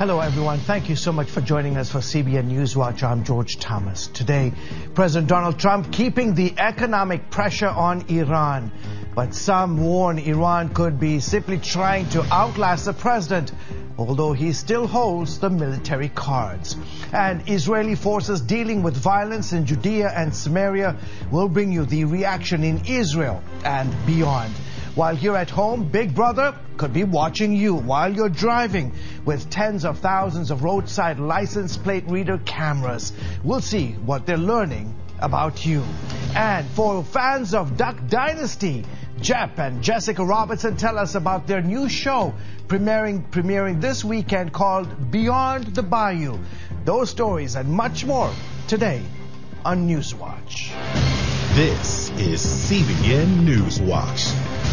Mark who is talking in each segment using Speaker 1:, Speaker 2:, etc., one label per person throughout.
Speaker 1: Hello, everyone. Thank you so much for joining us for CBN Newswatch. I'm George Thomas. Today, President Donald Trump keeping the economic pressure on Iran. But some warn Iran could be simply trying to outlast the president, although he still holds the military cards. And Israeli forces dealing with violence in Judea and Samaria will bring you the reaction in Israel and beyond. While here at home, Big Brother could be watching you while you're driving with tens of thousands of roadside license plate reader cameras. We'll see what they're learning about you. And for fans of Duck Dynasty, Jeff and Jessica Robertson tell us about their new show premiering this weekend called Beyond the Bayou. Those stories and much more today on Newswatch.
Speaker 2: This is CBN Newswatch.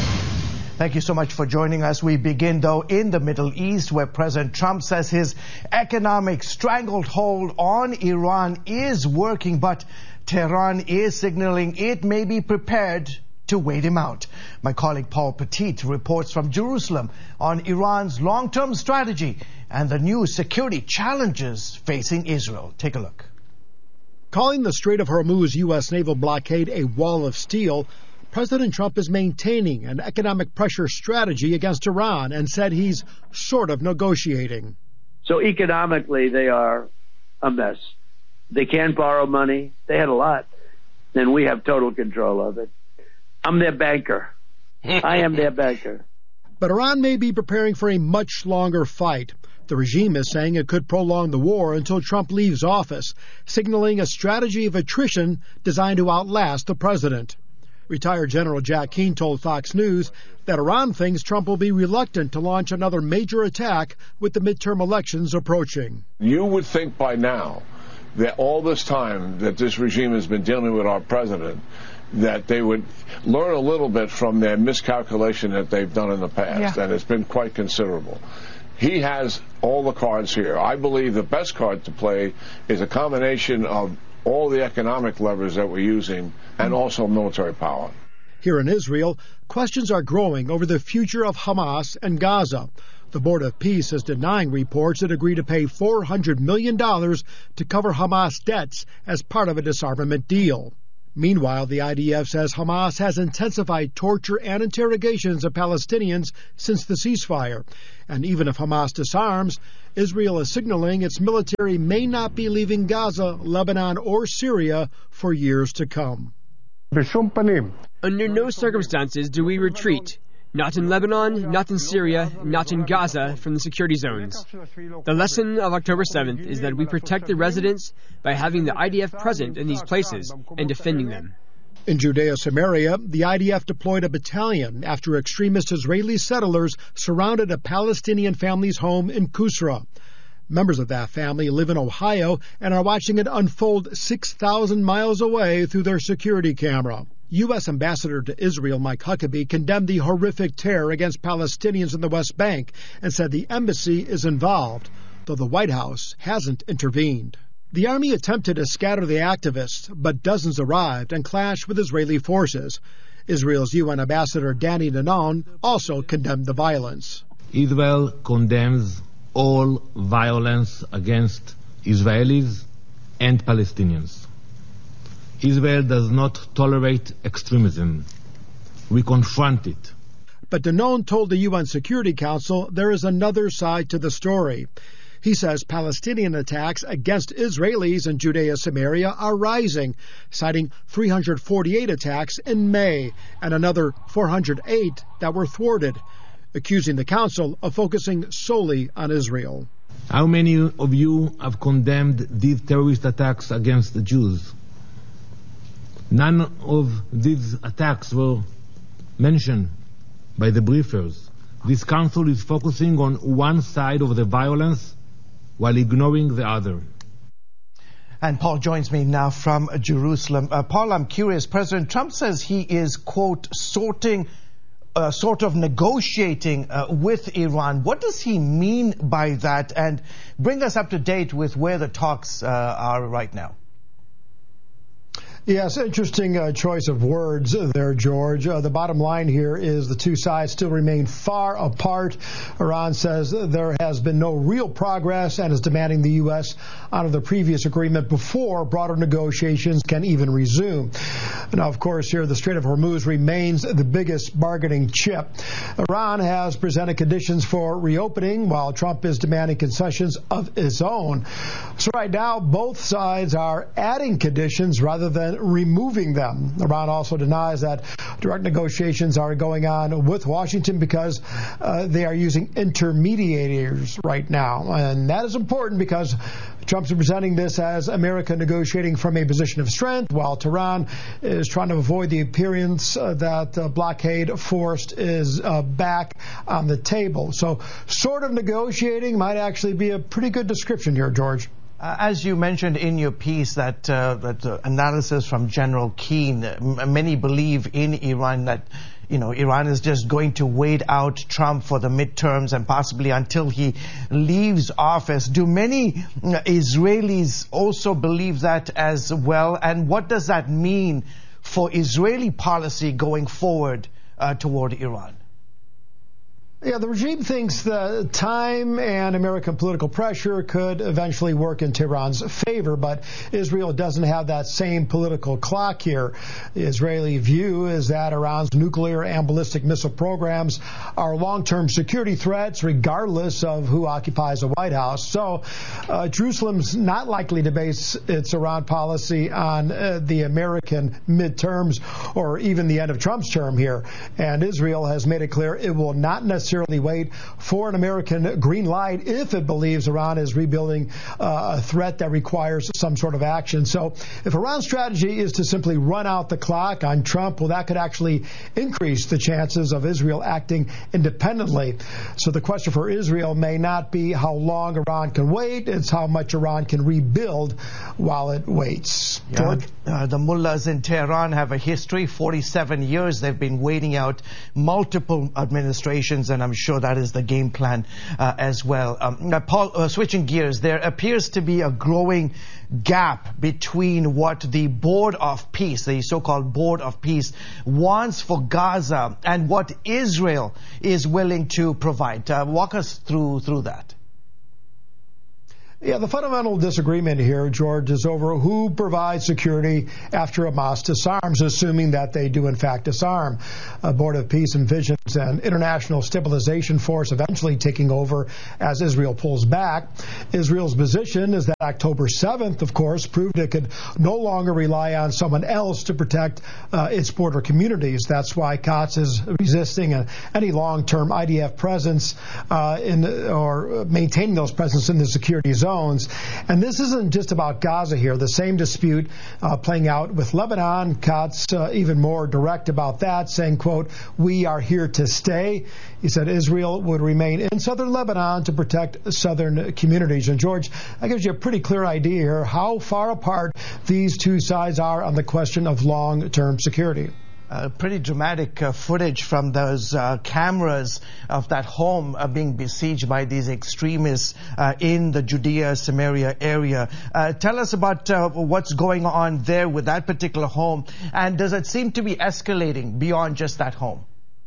Speaker 1: Thank you so much for joining us. We begin, though, in the Middle East, where President Trump says his economic stranglehold on Iran is working, but Tehran is signaling it may be prepared to wait him out. My colleague Paul Petit reports from Jerusalem on Iran's long-term strategy and the new security challenges facing Israel. Take a look.
Speaker 3: Calling the Strait of Hormuz U.S. naval blockade a wall of steel, President Trump is maintaining an economic pressure strategy against Iran and said he's sort of negotiating.
Speaker 4: So economically, they are a mess. They can borrow money. They had a lot. And we have total control of it. I'm their banker. I am their banker.
Speaker 3: But Iran may be preparing for a much longer fight. The regime is saying it could prolong the war until Trump leaves office, signaling a strategy of attrition designed to outlast the president. Retired General Jack Keane told Fox News that Iran thinks Trump will be reluctant to launch another major attack with the midterm elections approaching.
Speaker 5: You would think by now that all this time that this regime has been dealing with our president, that they would learn a little bit from their miscalculation that they've done in the past, and it's been quite considerable. He has all the cards here. I believe the best card to play is a combination of all the economic levers that we're using and also military power.
Speaker 3: Here in Israel, questions are growing over the future of Hamas and Gaza. The Board of Peace is denying reports that agree to pay $400 million to cover Hamas debts as part of a disarmament deal. Meanwhile, the IDF says Hamas has intensified torture and interrogations of Palestinians since the ceasefire. And even if Hamas disarms, Israel is signaling its military may not be leaving Gaza, Lebanon, or Syria for years to come.
Speaker 6: Under no circumstances do we retreat. Not in Lebanon, not in Syria, not in Gaza from the security zones. The lesson of October 7th is that we protect the residents by having the IDF present in these places and defending them.
Speaker 3: In Judea, Samaria, the IDF deployed a battalion after extremist Israeli settlers surrounded a Palestinian family's home in Kusra. Members of that family live in Ohio and are watching it unfold 6,000 miles away through their security camera. U.S. Ambassador to Israel Mike Huckabee condemned the horrific terror against Palestinians in the West Bank and said the embassy is involved, though the White House hasn't intervened. The army attempted to scatter the activists, but dozens arrived and clashed with Israeli forces. Israel's UN Ambassador Danny Danon also condemned the violence.
Speaker 7: Israel condemns all violence against Israelis and Palestinians. Israel does not tolerate extremism. We confront it.
Speaker 3: But Danon told the UN Security Council there is another side to the story. He says Palestinian attacks against Israelis in Judea Samaria are rising, citing 348 attacks in May and another 408 that were thwarted, accusing the council of focusing solely on Israel.
Speaker 7: How many of you have condemned these terrorist attacks against the Jews? None of these attacks were mentioned by the briefers. This council is focusing on one side of the violence while ignoring the other.
Speaker 1: And Paul joins me now from Jerusalem. Paul, I'm curious. President Trump says he is, quote, sort of negotiating with Iran. What does he mean by that? And bring us up to date with where the talks are right now.
Speaker 3: Yes, interesting choice of words there, George. The bottom line here is the two sides still remain far apart. Iran says there has been no real progress and is demanding the U.S. honor the previous agreement before broader negotiations can even resume. Now, of course, here the Strait of Hormuz remains the biggest bargaining chip. Iran has presented conditions for reopening while Trump is demanding concessions of his own. So right now, both sides are adding conditions rather than removing them. Iran also denies that direct negotiations are going on with Washington because they are using intermediators right now. And that is important because Trump's presenting this as America negotiating from a position of strength, while Tehran is trying to avoid the appearance that blockade force is back on the table. So sort of negotiating might actually be a pretty good description here, George.
Speaker 1: As you mentioned in your piece, that analysis from General Keane, many believe in Iran that, Iran is just going to wait out Trump for the midterms and possibly until he leaves office. Do many Israelis also believe that as well? And what does that mean for Israeli policy going forward toward Iran?
Speaker 3: Yeah, the regime thinks that time and American political pressure could eventually work in Tehran's favor, but Israel doesn't have that same political clock here. The Israeli view is that Iran's nuclear and ballistic missile programs are long-term security threats regardless of who occupies the White House. So Jerusalem's not likely to base its Iran policy on the American midterms or even the end of Trump's term here. And Israel has made it clear it will not necessarily wait for an American green light if it believes Iran is rebuilding a threat that requires some sort of action. So if Iran's strategy is to simply run out the clock on Trump, well, that could actually increase the chances of Israel acting independently. So the question for Israel may not be how long Iran can wait, it's how much Iran can rebuild while it waits. George?
Speaker 1: The mullahs in Tehran have a history, 47 years. They've been waiting out multiple administrations, and I'm sure that is the game plan as well. Paul, switching gears, there appears to be a growing gap between what the Board of Peace, the so-called Board of Peace, wants for Gaza and what Israel is willing to provide. Walk us through that.
Speaker 3: Yeah, the fundamental disagreement here, George, is over who provides security after Hamas disarms, assuming that they do in fact disarm. A Board of Peace envisions an international stabilization force eventually taking over as Israel pulls back. Israel's position is that October 7th, of course, proved it could no longer rely on someone else to protect its border communities. That's why Katz is resisting any long-term IDF presence or maintaining those presence in the security zone. And this isn't just about Gaza here. The same dispute playing out with Lebanon. Katz even more direct about that, saying, quote, "We are here to stay." He said Israel would remain in southern Lebanon to protect southern communities. And George, that gives you a pretty clear idea here how far apart these two sides are on the question of long-term security.
Speaker 1: Pretty dramatic footage from those cameras of that home being besieged by these extremists in the Judea-Samaria area. Tell us about what's going on there with that particular home, and does it seem to be escalating beyond just that home?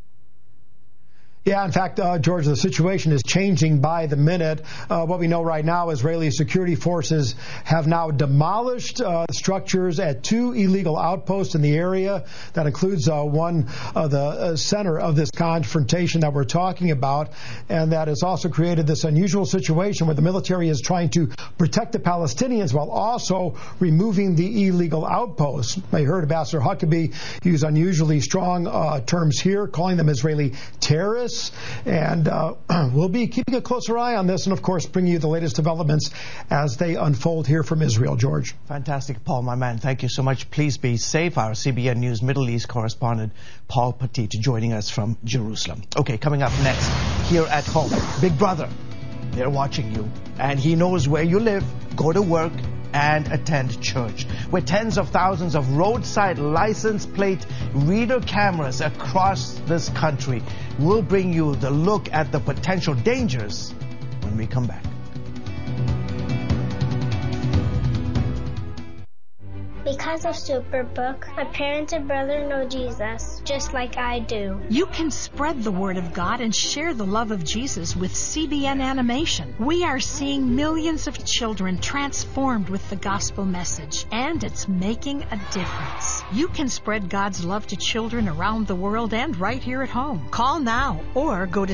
Speaker 3: Yeah, in fact, George, the situation is changing by the minute. What we know right now, Israeli security forces have now demolished structures at two illegal outposts in the area. That includes one of the center of this confrontation that we're talking about. And that has also created this unusual situation where the military is trying to protect the Palestinians while also removing the illegal outposts. I heard Ambassador Huckabee use unusually strong terms here, calling them Israeli terrorists. And we'll be keeping a closer eye on this and, of course, bringing you the latest developments as they unfold here from Israel, George.
Speaker 1: Fantastic, Paul, my man. Thank you so much. Please be safe. Our CBN News Middle East correspondent, Paul Petit, joining us from Jerusalem. Okay, coming up next, here at home, Big Brother. They're watching you, and he knows where you live, go to work, and attend church. With tens of thousands of roadside license plate reader cameras across this country, we'll bring you the look at the potential dangers when we come back.
Speaker 8: Because of Superbook, my parents and brother know Jesus just like I do.
Speaker 9: You can spread the word of God and share the love of Jesus with CBN Animation. We are seeing millions of children transformed with the gospel message, and it's making a difference. You can spread God's love to children around the world and right here at home. Call now or go to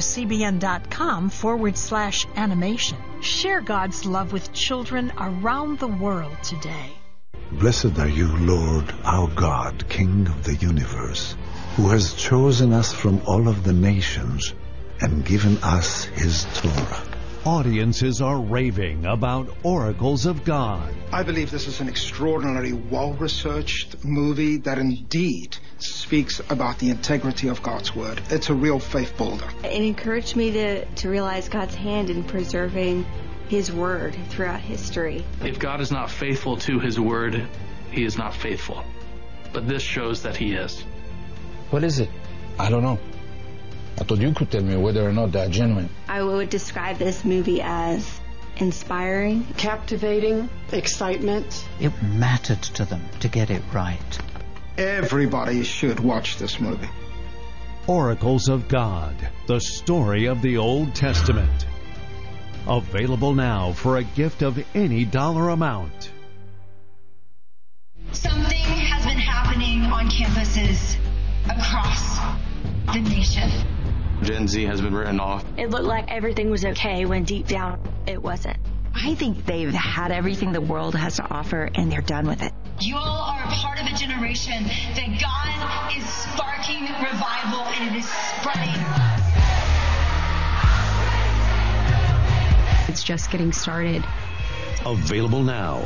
Speaker 9: cbn.com/animation. Share God's love with children around the world today.
Speaker 10: Blessed are you, Lord, our God, King of the universe, who has chosen us from all of the nations and given us his Torah.
Speaker 11: Audiences are raving about Oracles of God.
Speaker 12: I believe this is an extraordinarily well-researched movie that indeed speaks about the integrity of God's Word. It's a real faith builder.
Speaker 13: It encouraged me to realize God's hand in preserving His Word throughout history.
Speaker 14: If God is not faithful to His Word, He is not faithful. But this shows that He is.
Speaker 15: What is it? I don't know. I thought you could tell me whether or not they're genuine.
Speaker 13: I would describe this movie as inspiring,
Speaker 16: captivating, excitement.
Speaker 17: It mattered to them to get it right.
Speaker 12: Everybody should watch this movie.
Speaker 11: Oracles of God, the story of the Old Testament. Available now for a gift of any dollar amount.
Speaker 18: Something has been happening on campuses across the nation.
Speaker 19: Gen Z has been written off.
Speaker 20: It looked like everything was okay when deep down it wasn't.
Speaker 21: I think they've had everything the world has to offer and they're done with it.
Speaker 18: You all are a part of a generation that God is sparking revival and it is spreading.
Speaker 22: It's just getting started.
Speaker 11: Available now.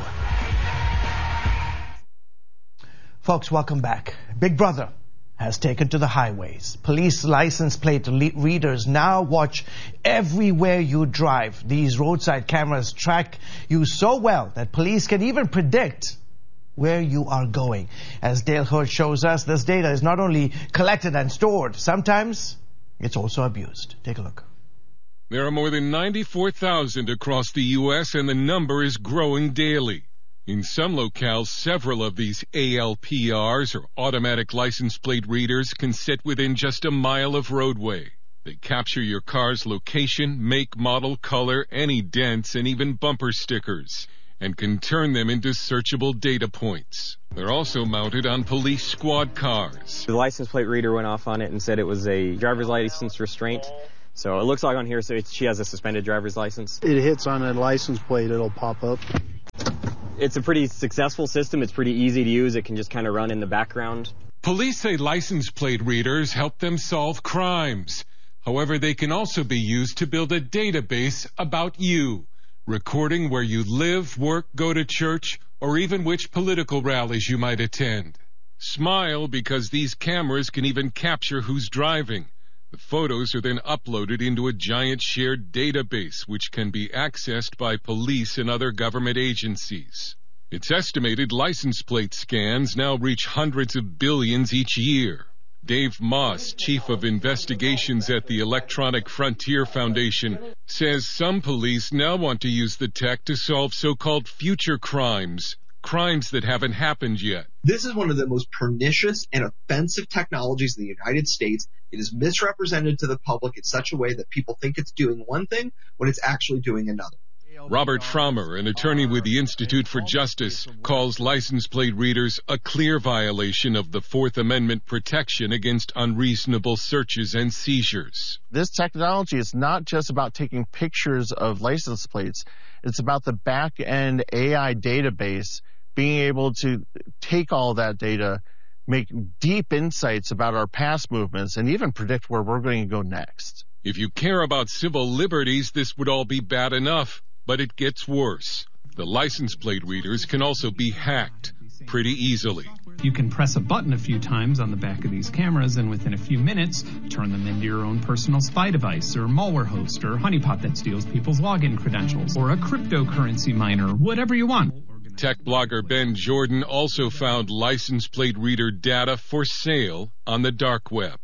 Speaker 1: Folks, welcome back. Big Brother has taken to the highways. Police license plate readers now watch everywhere you drive. These roadside cameras track you so well that police can even predict where you are going. As Dale Hurd shows us, this data is not only collected and stored, sometimes it's also abused. Take a look.
Speaker 23: There are more than 94,000 across the U.S., and the number is growing daily. In some locales, several of these ALPRs, or automatic license plate readers, can sit within just a mile of roadway. They capture your car's location, make, model, color, any dents, and even bumper stickers, and can turn them into searchable data points. They're also mounted on police squad cars.
Speaker 24: The license plate reader went off on it and said it was a driver's license restraint. So it looks like on here, so she has a suspended driver's license.
Speaker 25: It hits on a license plate, it'll pop up.
Speaker 24: It's a pretty successful system. It's pretty easy to use. It can just kind of run in the background.
Speaker 23: Police say license plate readers help them solve crimes. However, they can also be used to build a database about you, recording where you live, work, go to church, or even which political rallies you might attend. Smile, because these cameras can even capture who's driving. The photos are then uploaded into a giant shared database, which can be accessed by police and other government agencies. It's estimated license plate scans now reach hundreds of billions each year. Dave Moss, Chief of Investigations at the Electronic Frontier Foundation, says some police now want to use the tech to solve so-called future crimes, crimes that haven't happened yet.
Speaker 26: This is one of the most pernicious and offensive technologies in the United States. It is misrepresented to the public in such a way that people think it's doing one thing when it's actually doing another.
Speaker 23: Robert Frommer, an attorney with the Institute for Justice, calls license plate readers a clear violation of the Fourth Amendment protection against unreasonable searches and seizures.
Speaker 27: This technology is not just about taking pictures of license plates. It's about the back-end AI database being able to take all that data, make deep insights about our past movements, and even predict where we're going to go next.
Speaker 23: If you care about civil liberties, this would all be bad enough, but it gets worse. The license plate readers can also be hacked pretty easily.
Speaker 28: You can press a button a few times on the back of these cameras and within a few minutes turn them into your own personal spy device or malware host or honeypot that steals people's login credentials or a cryptocurrency miner, whatever you want.
Speaker 23: Tech blogger Ben Jordan also found license plate reader data for sale on the dark web.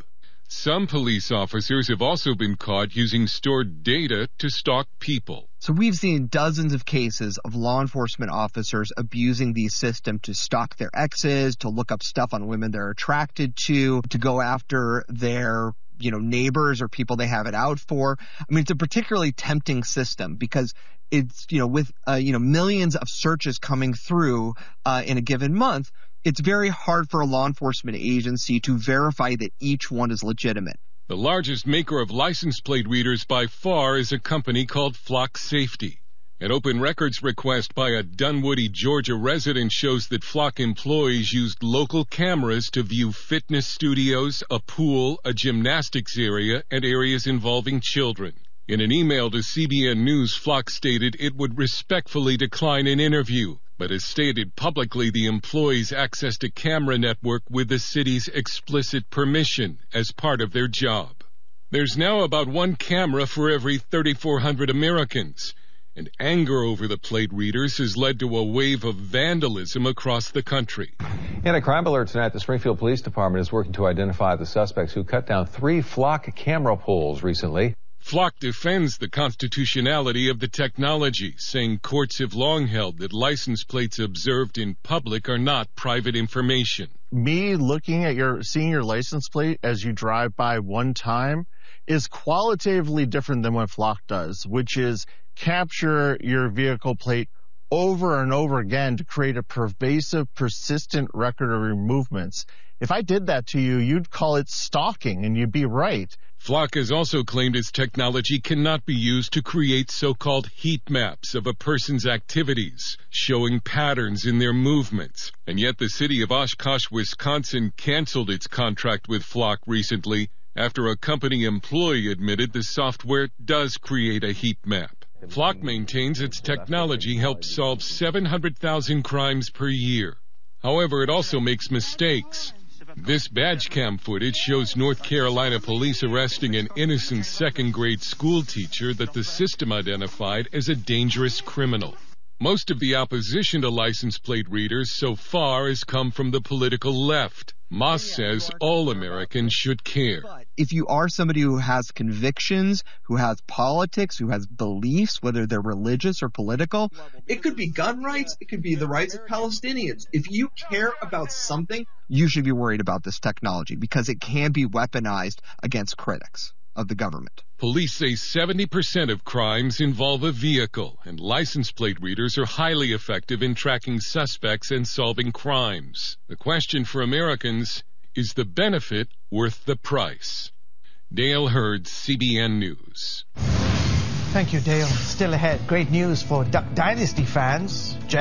Speaker 23: Some police officers have also been caught using stored data to stalk people.
Speaker 26: So we've seen dozens of cases of law enforcement officers abusing the system to stalk their exes, to look up stuff on women they're attracted to go after their neighbors or people they have it out for. I mean, it's a particularly tempting system because it's, with millions of searches coming through in a given month, it's very hard for a law enforcement agency to verify that each one is legitimate.
Speaker 23: The largest maker of license plate readers by far is a company called Flock Safety. An open records request by a Dunwoody, Georgia resident shows that Flock employees used local cameras to view fitness studios, a pool, a gymnastics area, and areas involving children. In an email to CBN News, Flock stated it would respectfully decline an interview, but has stated publicly the employees accessed a camera network with the city's explicit permission as part of their job. There's now about one camera for every 3,400 Americans, and anger over the plate readers has led to a wave of vandalism across the country.
Speaker 2: In a crime alert tonight, the Springfield Police Department is working to identify the suspects who cut down 3 Flock camera poles recently.
Speaker 23: Flock defends the constitutionality of the technology, saying courts have long held that license plates observed in public are not private information.
Speaker 27: Me looking at seeing your license plate as you drive by one time is qualitatively different than what Flock does, which is capture your vehicle plate over and over again to create a pervasive, persistent record of your movements. If I did that to you, you'd call it stalking, and you'd be right.
Speaker 23: Flock has also claimed its technology cannot be used to create so-called heat maps of a person's activities, showing patterns in their movements. And yet the city of Oshkosh, Wisconsin, canceled its contract with Flock recently after a company employee admitted the software does create a heat map. Flock maintains its technology helps solve 700,000 crimes per year. However, it also makes mistakes. This badge cam footage shows North Carolina police arresting an innocent second-grade school teacher that the system identified as a dangerous criminal. Most of the opposition to license plate readers so far has come from the political left. Moss says all Americans should care.
Speaker 26: If you are somebody who has convictions, who has politics, who has beliefs, whether they're religious or political, it could be gun rights, it could be the rights of Palestinians. If you care about something, you should be worried about this technology because it can be weaponized against critics of the government.
Speaker 23: Police say 70% of crimes involve a vehicle, and license plate readers are highly effective in tracking suspects and solving crimes. The question for Americans, is the benefit worth the price? Dale Hurd, CBN News.
Speaker 1: Thank you, Dale. Still ahead, great news for Duck Dynasty fans.